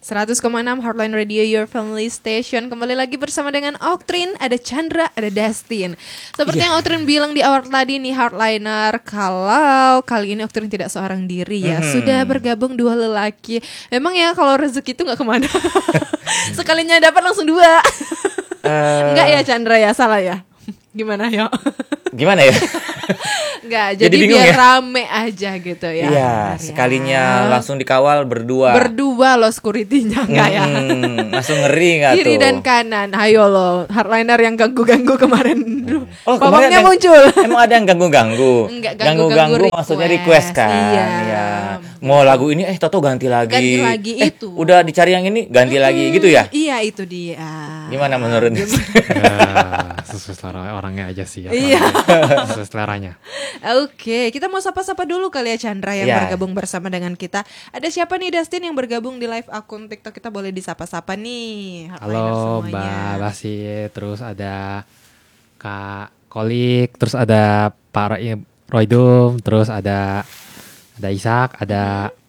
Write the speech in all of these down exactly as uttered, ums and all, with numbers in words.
seratus koma enam Heartline Radio, your family station. Kembali lagi bersama dengan Oktrin, ada Chandra, ada Dustin. Seperti yeah. yang Oktrin bilang di awal tadi nih Heartliner, kalau kali ini Oktrin tidak seorang diri ya, mm-hmm. sudah bergabung dua lelaki. Memang ya kalau rezeki itu gak kemana. Sekalinya dapat langsung dua. uh... Enggak ya Chandra ya, salah ya. Gimana ya? Gimana ya? Enggak, jadi, jadi biar ya? Rame aja gitu ya. Iya, sekalinya langsung dikawal berdua. Berdua loh security-nya, enggak ya? Hmm, langsung ngeri enggak tuh? Kiri dan kanan, ayo loh. Heartliner yang ganggu-ganggu kemarin. Oh, Pokoknya muncul. Emang ada yang ganggu-ganggu? Enggak, ganggu-ganggu maksudnya request kan? Iya. Ya. Mau lagu ini, eh Toto ganti lagi. Ganti lagi eh, itu. Udah dicari yang ini, ganti hmm, lagi gitu ya? Iya, itu dia. Gimana menurut? Ya, sesuai selera orangnya aja sih. Iya. Sesuai seleranya. Oke, kita mau sapa-sapa dulu kali ya Chandra yang yeah. bergabung bersama dengan kita. Ada siapa nih Dustin yang bergabung di live akun TikTok kita, boleh disapa-sapa nih. Halo Mbak Basi, terus ada Kak Kolik, terus ada Pak Roydum, terus ada ada Ishak, ada hmm.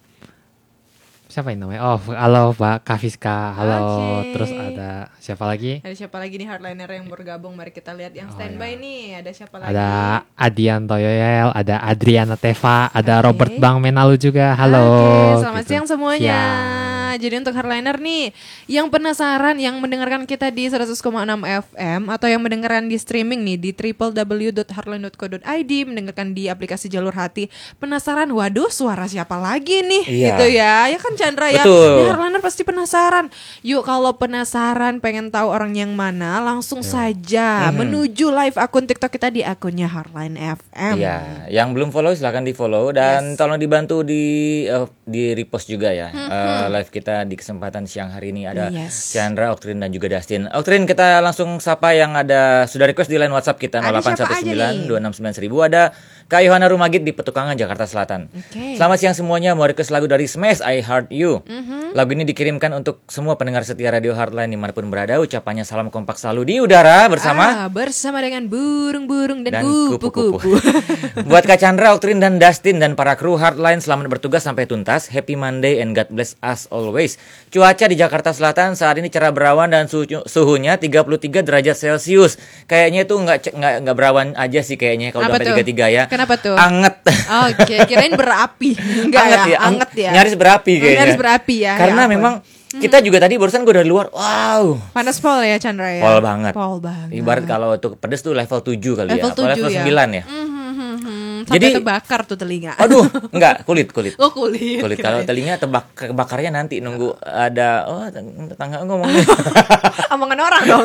siapa ini namanya? Oh, halo Pak Kafiska, halo. Okay. Terus ada siapa lagi? Ada siapa lagi nih Heartliner yang bergabung? Mari kita lihat yang standby oh, ya. nih. Ada siapa lagi? Ada Adian Toyoel, ada Adriana Teva, ada okay. Robert Bang Menalu juga. Halo. Okay. Selamat gitu. Siang semuanya. Siang. Jadi untuk Heartliner nih, yang penasaran, yang mendengarkan kita di seratus koma enam F M atau yang mendengarkan di streaming nih di double-u double-u double-u dot heartline dot co dot i d, mendengarkan di aplikasi Jalur Hati, penasaran, waduh suara siapa lagi nih? Iya. Gitu ya. Ya kan Chandra ya. Betul. Ya, Heartliner pasti penasaran. Yuk kalau penasaran pengen tahu orang yang mana, langsung yeah. saja mm-hmm. menuju live akun TikTok kita di akunnya Heartline F M. Iya, yang belum follow silakan di follow dan yes. tolong dibantu di uh, di repost juga ya. Mm-hmm. Uh, live kita di kesempatan siang hari ini ada yes. Chandra, Oktrin dan juga Dustin. Oktrin, kita langsung sapa yang ada sudah request di line WhatsApp kita nol delapan satu sembilan dua enam sembilan seribu. Ada Kak Yohana Rumagit di Petukangan, Jakarta Selatan. Okay. Selamat siang semuanya, mau request lagu dari Smash, I Heart You. Mm-hmm. Lagu ini dikirimkan untuk semua pendengar setia Radio Heartline dimanapun berada. Ucapannya salam kompak selalu di udara bersama ah, bersama dengan burung-burung dan, dan kupu-kupu. Buat Kak Chandra, Oktrin dan Dustin dan para kru Heartline, selamat bertugas sampai tuntas. Happy Monday and God bless us always. Cuaca di Jakarta Selatan saat ini cerah berawan dan suhu, suhunya tiga puluh tiga derajat Celcius. Kayaknya itu nggak nggak nggak berawan aja sih kayaknya kalau sampai tiga puluh tiga ya. Kenapa tuh? Anget. Oke, okay, kirain berapi. Enggak anget ya, ya, anget ya. Nyaris berapi kayaknya. Nyaris berapi ya. Karena ya memang kita juga tadi barusan gue dari luar, wow. Panas pol ya Chandra ya. Pol banget. Pol banget. Ibarat kalau untuk pedes tuh level tujuh kali level ya. Atau level ya? sembilan ya. Mm-hmm. Jadi sampai terbakar tuh telinga. Aduh, enggak, kulit, kulit. Oh, kulit. Kulit. Kalau telinga terbak kebakarnya nanti nunggu ada oh tetangga ngomongnya. Omongan orang dong.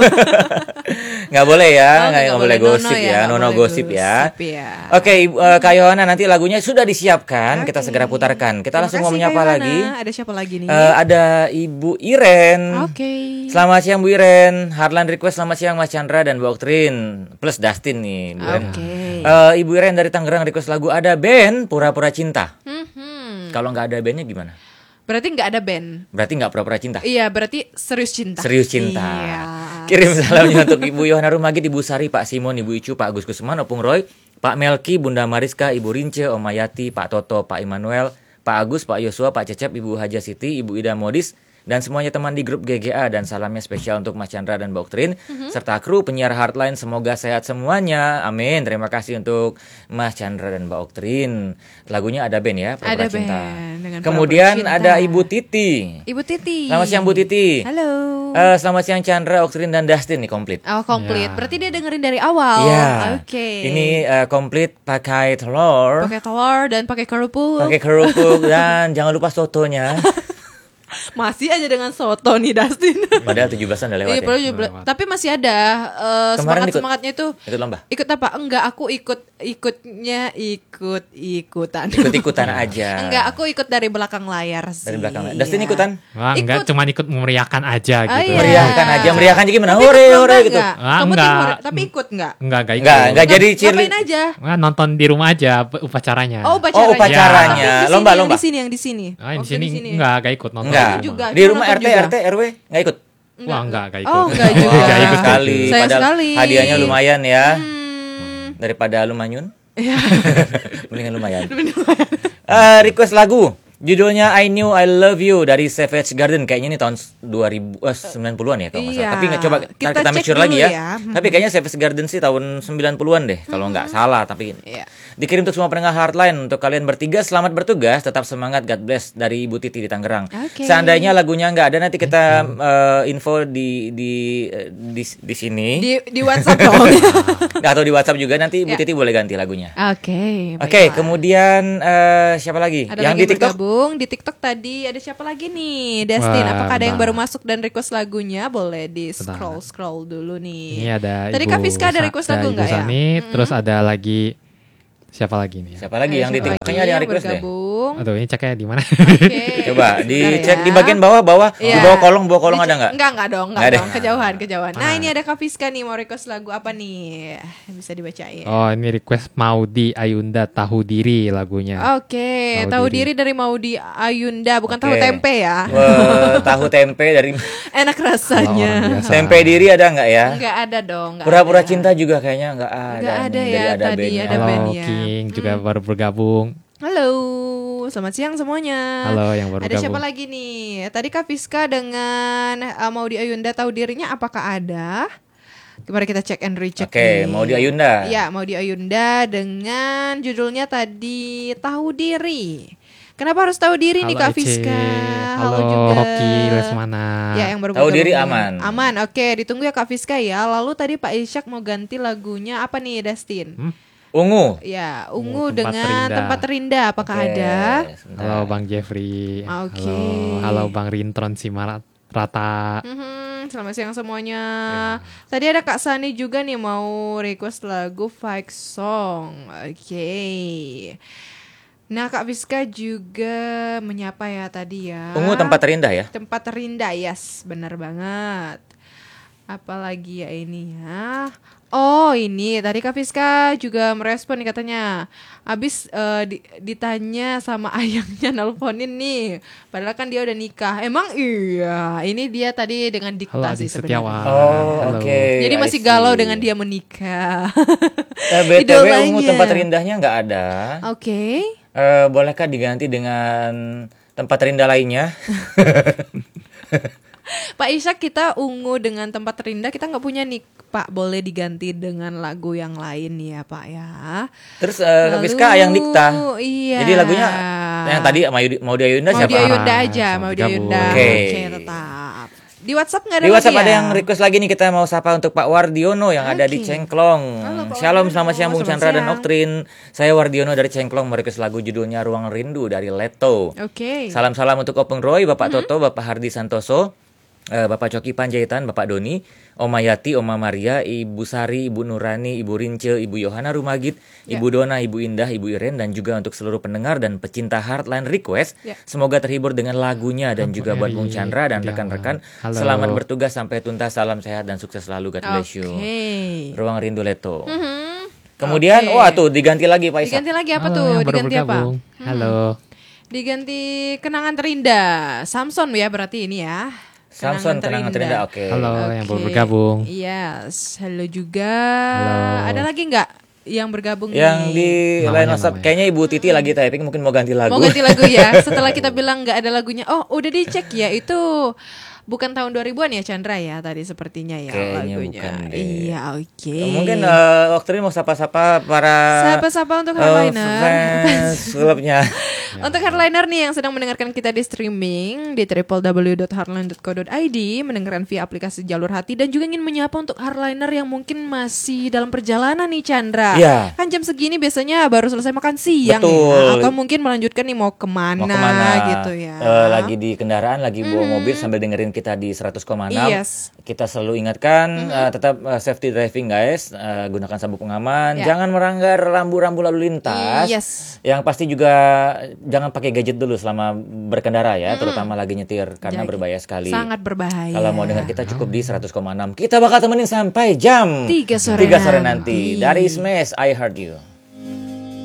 Nggak boleh ya, nggak oh, boleh gosip ya, nono gosip ya. ya. Oke, okay, uh, Kak Yohana, nanti lagunya sudah disiapkan, okay. kita segera putarkan. Kita Terima langsung mau menyapa lagi. Ada siapa lagi nih? Uh, ada Ibu Iren. Oke. Okay. Selamat siang Bu Iren. Heartline request selamat siang Mas Chandra dan Bu Oktrin plus Dustin nih. Bu Iren. Okay. Uh, Ibu Iren dari Tangerang request lagu ada band Pura-Pura Cinta. Mm-hmm. Kalau nggak ada bandnya gimana? Berarti nggak ada band. Berarti nggak pura-pura cinta. Iya, berarti serius cinta. Serius cinta. Iya. Kirim salamnya untuk Ibu Yohana Rumagit, Ibu Sari, Pak Simon, Ibu Icu, Pak Agus Kusman, Opung Roy, Pak Melki, Bunda Mariska, Ibu Rince, Om Mayati, Pak Toto, Pak Immanuel, Pak Agus, Pak Yosua, Pak Cecep, Ibu Haja Siti, Ibu Ida Modis, dan semuanya teman di grup G G A, dan salamnya spesial untuk Mas Chandra dan Mbak Oktrin mm-hmm. serta kru penyiar Heartline, semoga sehat semuanya, amin. Terima kasih untuk Mas Chandra dan Mbak Oktrin. Lagunya ada band ya, Pura-Pura Cinta. Kemudian cinta. Ada Ibu Titi. Ibu Titi. Selamat siang Bu Titi. Halo. Uh, selamat siang Chandra, Oktrin dan Dustin nih komplit. Oh komplit, ya. Berarti dia dengerin dari awal. Ya. Oke. Okay. Ini uh, komplit pakai telur. Pakai telur dan pakai kerupuk. Pakai kerupuk dan jangan lupa sotonya. Masih aja dengan soto nih Dustin. Padahal tujuh belasan udah lewat iya, ya. Lewat. Tapi masih ada uh, semangat-semangatnya itu. Ikut lomba? Ikut apa? Enggak, aku ikut ikutnya ikut-ikutan. Ikut-ikutan aja. Enggak, aku ikut dari belakang layar sih. Dari belakang layar. Dustin ikutan? Wah, enggak, ikut. Cuma ikut memeriahkan aja gitu. Oh, iya. Meriahkan aja, meriahkan aja gimana? Hore hore gitu. Ah, kamu enggak. timur, tapi ikut enggak? Enggak, enggak ikut. Enggak, enggak jadi cheerleader. Ngapain aja? Nah, nonton di rumah aja upacaranya. Oh, upacaranya. Oh, upacaranya. Ya. Lomba-lomba. Yang di sini, yang di sini. Ah, di sini enggak, enggak ikut nonton. Enggak. Juga. Di rumah R T, R T, R W enggak ikut. Wah, enggak, enggak ikut. Oh, enggak juga. Enggak ikut sekali. Sayang Padahal sekali. hadiahnya lumayan ya. Hmm. Daripada lumanyun. Iya. Mendingan lumayan. uh, request lagu Judulnya I Knew I Love You dari Savage Garden. Kayaknya ini tahun dua ribu, eh, sembilan puluhan ya kalau nggak Iya. salah. Tapi nggak coba Kita kita, kita make cek sure lagi dulu ya. ya. Hmm. Tapi kayaknya Savage Garden sih tahun sembilan puluhan deh kalau nggak salah. Tapi Iya. dikirim untuk semua pendengar Heartline. Untuk kalian bertiga selamat bertugas, tetap semangat, God bless dari Ibu Titi di Tangerang. Oke. Seandainya lagunya nggak ada nanti kita eh, info di di eh, di, di sini. Di di WhatsApp dong. Atau di WhatsApp juga nanti Ibu Ya. Titi boleh ganti lagunya. Oke. Oke, baiklah. kemudian eh, siapa lagi? Ada yang lagi di TikTok? bergabung di TikTok tadi ada siapa lagi nih, Destin? Wah, Apakah ada yang bentar. baru masuk dan request lagunya? Boleh di Bentar. scroll scroll dulu nih. Ini ada Tadi Ibu Kak Fiska ada Sa- request ada lagu Ibu nggak ya? Sani, terus ada lagi siapa lagi nih? Ya? Siapa lagi Ada yang di siapa TikTok? lagi Kayaknya ada yang yang request deh. bergabung? Aduh, ini ceknya di mana? Oke. Coba Bentar dicek ya. di bagian bawah, bawah, di Iya. bawah kolong, bawah kolong ada Dicek- nggak? Enggak, enggak dong, enggak, Nggak ada. dong. Kejauhan, kejauhan. Nah, ini ada Kak Fiska nih mau request lagu apa nih? Bisa dibacain. Oh, ini request Maudi Ayunda Tahu Diri lagunya. Oke, Tahu tahu diri. diri dari Maudi Ayunda, bukan Oke. tahu tempe ya. Wah, tahu tempe dari Enak Kalau orang rasanya. biasa. tempe diri ada nggak ya? Enggak ada dong, enggak Pura-pura ada. cinta juga kayaknya nggak ada. Nggak ada nih, ya, dari ada tadi bandnya. ada Halo band ya. King juga baru bergabung. Halo, selamat siang semuanya. Halo yang baru Ada siapa gabung. lagi nih? Tadi Kak Fiska dengan uh, Maudi Ayunda tahu dirinya apakah ada? Mari kita cek and recheck. Oke, nih. Maudi Ayunda. Iya, Maudi Ayunda dengan judulnya tadi Tahu Diri. Kenapa harus tahu diri nih Kak Ece. Fiska? Halo, juga. Hoki Lesmana. Ya, yang baru Tahu bergabung diri nih. aman. Aman, oke. Ditunggu ya Kak Fiska ya. Lalu tadi Pak Ishak mau ganti lagunya apa nih, Destin? Hmm? Ungu. Ya, Ungu, Ungu Tempat dengan Terindah. Tempat Terindah. Apakah Oke, ada? sebentar. Halo Bang Jeffrey. Oke. Halo, halo Bang Rintron Simarat Rata. Mhm, selamat siang semuanya. Tadi ada Kak Sani juga nih mau request lagu Fake Song. Oke. Nah, Kak Fiska juga menyapa ya tadi ya. Ungu tempat terindah ya. Tempat terindah, yes, benar banget. Apalagi ya ini ya. Oh ini tadi Kak Fiska juga merespon nih katanya. Abis eh, di- ditanya sama ayangnya nelponin nih. Padahal kan dia udah nikah. Emang iya. Ini dia tadi dengan Halo dikta Adi sih sebenarnya. Setiawan. Oh, Halo. oke. Jadi I masih see. galau dengan dia menikah. Eh, B T W Idolanya. ungu tempat terindahnya nggak ada. Oke. Eh, bolehkah diganti dengan tempat terindah lainnya? Pak Ishak, kita ungu dengan tempat terindah kita nggak punya nih Pak, boleh diganti dengan lagu yang lain ya Pak ya. Terus eh, Kak Fiska Lalu, yang dikta. Iya. Jadi lagunya yang tadi Maudi Maudi Ayunda Mau siapa? di Ayunda Ah, aja, sama mau di bergabung. Ayunda. Oke. Oke, tetap. Di WhatsApp nggak ada Di WhatsApp lagi ada ya? yang request lagi nih, kita mau sapa untuk Pak Wardiono yang ada di Oke. Cengklong. Halo, Pak Shalom, Wardiono. selamat siang Bung Selamat Chandra dan siang. Oktrin. Saya Wardiono dari Cengklong mau request lagu judulnya Ruang Rindu dari Leto. Oke. Salam-salam untuk Openg Roy, Bapak Toto, Bapak Hardi Santoso, eh, Bapak Coki Panjaitan, Bapak Doni, Oma Yati, Oma Maria, Ibu Sari, Ibu Nurani, Ibu Rince, Ibu Yohana Rumagit, Ya. Ibu Dona, Ibu Indah, Ibu Iren, dan juga untuk seluruh pendengar dan pecinta Heartline Request. Ya. Semoga terhibur dengan lagunya dan Ampun, juga buat Bung Eri. Chandra dan Setiawan. rekan-rekan. Halo. Selamat bertugas sampai tuntas, salam sehat dan sukses selalu. God bless you. Oke. Ruang Rindu Leto. Mhm. Kemudian, Oke. wah tuh diganti lagi Pak Isa. Diganti lagi apa Halo, tuh? yang baru Diganti apa? bergabung. Halo. Diganti kenangan terindah. Samson ya berarti ini ya. Samson, kenangan terindah, oke. Halo yang baru Oke. bergabung. Yes, halo juga. Halo. Ada lagi nggak yang bergabung Yang nih? di Namanya, line WhatsApp, namanya. kayaknya Ibu Titi lagi typing, mungkin mau ganti lagu. Mau ganti lagu ya. Setelah kita bilang nggak ada lagunya. Oh, udah dicek ya. Itu bukan tahun dua ribuan ya Chandra ya tadi sepertinya ya Kayaknya lagunya. bukan deh. Iya, oke. Mungkin uh, waktu ini mau sapa-sapa para Sapa-sapa untuk eh, Headliner. fans klubnya. Untuk Headliner nih yang sedang mendengarkan kita di streaming di w w w dot heartline dot co dot i d, mendengarkan via aplikasi Jalur Hati, dan juga ingin menyapa untuk Headliner yang mungkin masih dalam perjalanan nih Chandra. Iya. Kan jam segini biasanya baru selesai makan siang Betul. ya, atau mungkin melanjutkan nih mau kemana, Mau kemana gitu ya. Eh, lagi di kendaraan, lagi bawa mobil sambil dengerin kita di seratus koma enam. Yes. Kita selalu ingatkan eh, tetap eh, safety driving guys. Eh, gunakan sabuk pengaman, Ya. jangan melanggar rambu-rambu lalu lintas. Yes. Yang pasti juga jangan pakai gadget dulu selama berkendara ya, terutama lagi nyetir karena Jadi, berbahaya sekali. Sangat berbahaya. Kalau mau dengar kita cukup di seratus koma enam. Kita bakal temenin sampai jam Tiga sore tiga sore nanti. nanti. Dari Smash, I Heard You.